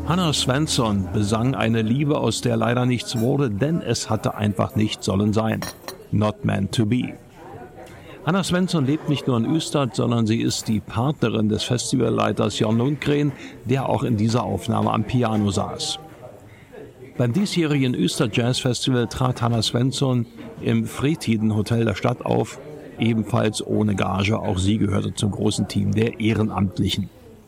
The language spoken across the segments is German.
Hannah Svensson besang eine Liebe, aus der leider nichts wurde, denn es hatte einfach nicht sollen sein. Not meant to be. Hannah Svensson lebt nicht nur in Ystad, sondern sie ist die Partnerin des Festivalleiters John Lundgren, der auch in dieser Aufnahme am Piano saß. Beim diesjährigen Ystad Jazz Festival trat Hannah Svensson im Fritiden Hotel der Stadt auf, ebenfalls ohne Gage. Auch sie gehörte zum großen Team der Ehrenamtlichen.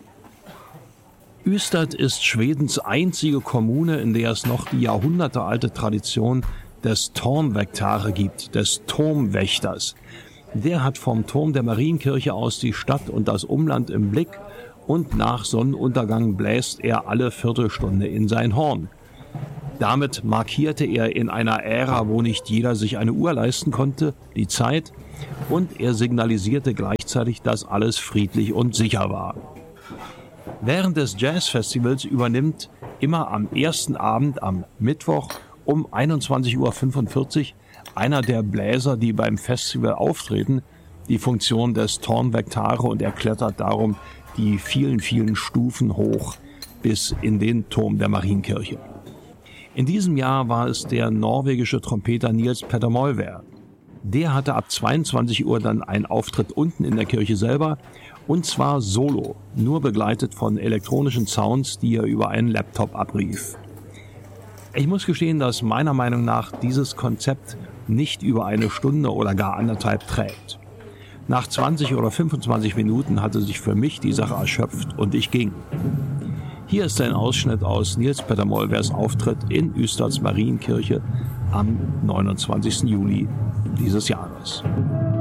Ystad ist Schwedens einzige Kommune, in der es noch die jahrhundertealte Tradition des Tornväktare gibt, des Turmwächters. Der hat vom Turm der Marienkirche aus die Stadt und das Umland im Blick und nach Sonnenuntergang bläst er alle Viertelstunde in sein Horn. Damit markierte er in einer Ära, wo nicht jeder sich eine Uhr leisten konnte, die Zeit, und er signalisierte gleichzeitig, dass alles friedlich und sicher war. Während des Jazzfestivals übernimmt immer am ersten Abend, am Mittwoch um 21:45 Uhr, einer der Bläser, die beim Festival auftreten, die Funktion des Tornväktare und er klettert darum die vielen, vielen Stufen hoch bis in den Turm der Marienkirche. In diesem Jahr war es der norwegische Trompeter Niels Petter Molvær. Der hatte ab 22 Uhr dann einen Auftritt unten in der Kirche selber, und zwar solo, nur begleitet von elektronischen Sounds, die er über einen Laptop abrief. Ich muss gestehen, dass meiner Meinung nach dieses Konzept nicht über eine Stunde oder gar anderthalb trägt. Nach 20 oder 25 Minuten hatte sich für mich die Sache erschöpft und ich ging. Hier ist ein Ausschnitt aus Niels Petter Molværs Auftritt in Ystads Marienkirche am 29. Juli dieses Jahres.